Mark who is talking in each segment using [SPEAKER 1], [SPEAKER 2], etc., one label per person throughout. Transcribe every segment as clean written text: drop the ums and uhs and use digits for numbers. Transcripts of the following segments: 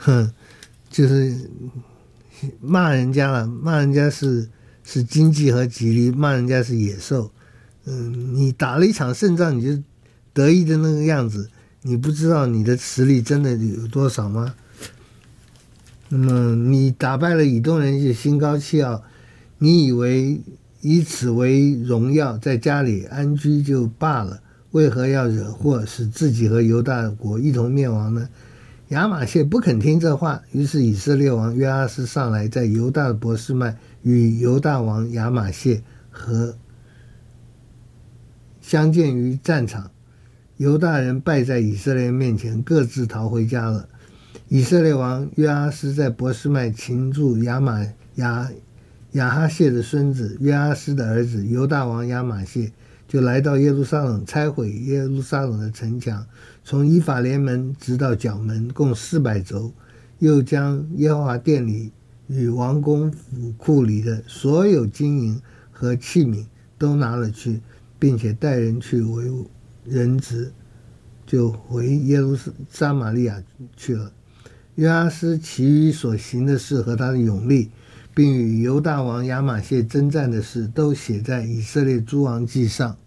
[SPEAKER 1] 就是骂人家了，骂人家是经济和吉利，骂人家是野兽。你打了一场胜仗，你就得意的那个样子，你不知道你的实力真的有多少吗？那么你打败了以东人就心高气傲，你以为以此为荣耀，在家里安居就罢了，为何要惹祸，使自己和犹大国一同灭亡呢？亚玛谢不肯听这话，于是以色列王约阿斯上来，在犹大的伯示麦与犹大王亚玛谢和相见于战场，犹大人败在以色列面前，各自逃回家了。以色列王约阿斯在伯示麦擒住亚哈谢的孙子约阿斯的儿子犹大王亚玛谢，就来到耶路撒冷，拆毁耶路撒冷的城墙，从以法莲门直到角门，共400肘，又将耶和华殿里与王宫府库里的所有金银和器皿都拿了去，并且带人去为人质，就回耶路撒玛利亚去了。约阿斯其余所行的事和他的勇力，并与犹大王亚玛谢征战的事，都写在以色列诸王记上。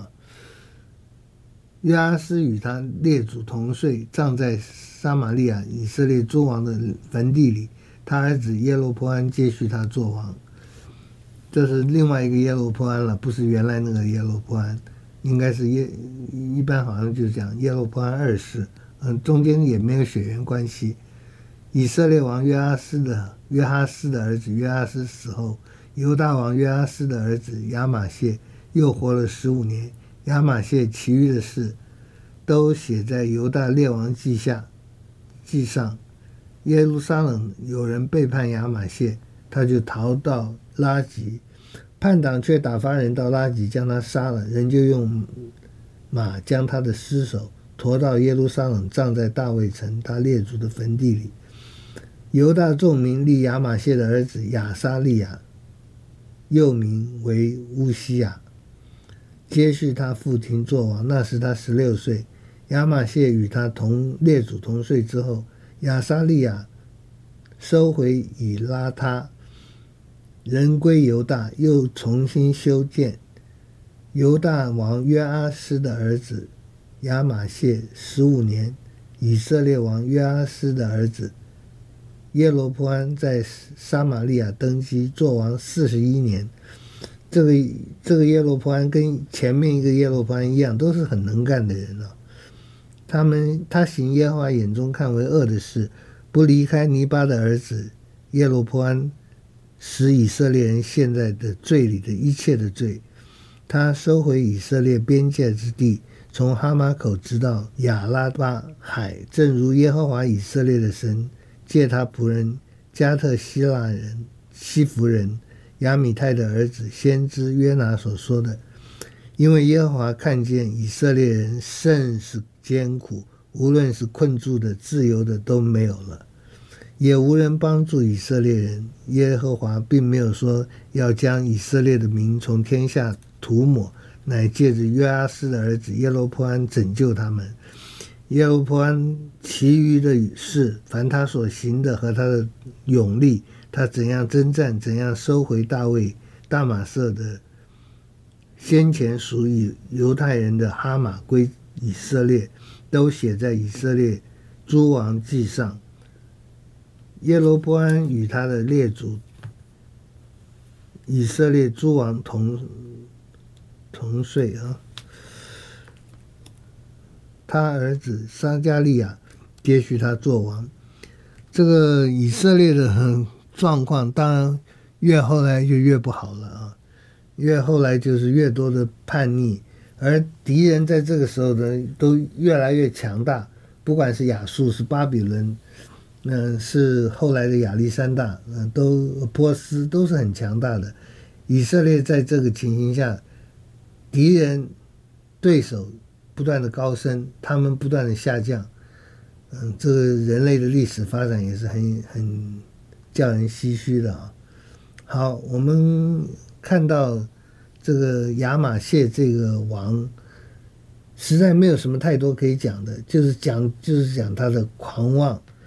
[SPEAKER 1] 约阿斯与他列祖同睡，葬在撒玛利亚以色列诸王的坟地里。他儿子耶罗波安接续他做王。这是另外一个耶罗波安了，不是原来那个耶罗波安，应该是一般好像就讲耶罗波安二世，中间也没有血缘关系。以色列王约哈斯的儿子约阿斯死后，犹大王约阿斯的儿子亚玛谢又活了15年。亚玛谢其余的事都写在犹大列王记上。耶路撒冷有人背叛亚玛谢，他就逃到拉吉，叛党却打发人到拉吉将他杀了，人就用马将他的尸首驮到耶路撒冷，葬在大卫城他列祖的坟地里。犹大众民立亚玛谢的儿子亚撒利亚，又名为乌西亚，接续他父亲作王，那时他16岁。亚玛谢与他列祖同睡之后，亚撒利亚收回以拉他，人归犹大，又重新修建。犹大王约阿斯的儿子亚玛谢15年，以色列王约阿斯的儿子耶罗波安在撒玛利亚登基作王41年。这个耶罗波安跟前面一个耶罗波安一样，都是很能干的人了。他行耶和华眼中看为恶的事，不离开尼巴的儿子耶罗波安使以色列人陷在的罪里的一切的罪。他收回以色列边界之地，从哈马口直到亚拉巴海，正如耶和华以色列的神借他仆人加特希拉人西弗人亚米泰的儿子先知约拿所说的。因为耶和华看见以色列人甚是艰苦，无论是困住的自由的都没有了，也无人帮助以色列人。耶和华并没有说要将以色列的名从天下涂抹，乃借着约阿斯的儿子耶罗波安拯救他们。耶罗波安其余的事，凡他所行的和他的勇力，他怎样征战，怎样收回大马色的先前属于犹太人的哈马归以色列，都写在以色列诸王记上。耶罗波安与他的列祖以色列诸王同睡他儿子撒迦利亚接续他做王。这个以色列的状况当然越后来就越不好了越后来就是越多的叛逆，而敌人在这个时候呢都越来越强大，不管是亚述是巴比伦是后来的亚历山大波斯都是很强大的。以色列在这个情形下，敌人对手不断的高升，他们不断的下降。这个人类的历史发展也是很叫人唏嘘的好，我们看到这个亚玛谢这个王实在没有什么太多可以讲的，就是讲他的狂妄